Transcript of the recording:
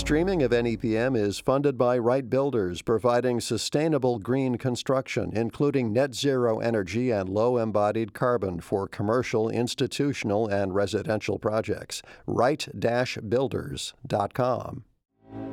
Streaming of NEPM is funded by Wright Builders, providing sustainable green construction, including net zero energy and low embodied carbon for commercial, institutional, and residential projects. Wright-Builders.com.